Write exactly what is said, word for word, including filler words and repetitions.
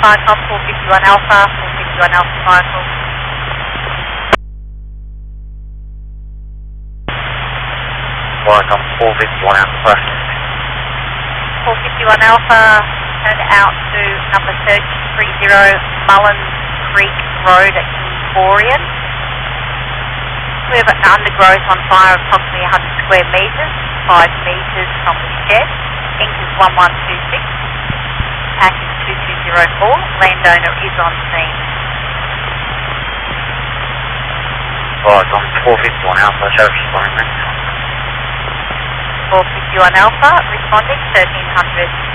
Firecom, four fifty-one Alpha, four fifty-one Alpha Firecom. Firecom, four fifty-one Alpha. four fifty-one Alpha, turn out to number thirty thirty Mullins Creek Road at Kingsborian. We have an undergrowth on fire approximately one hundred square metres, five metres from the shed. Ink is one one two six, pack is two two zero four, landowner is on scene. Firecom, four fifty-one Alpha, show responding. four fifty-one Alpha, responding thirteen hundred.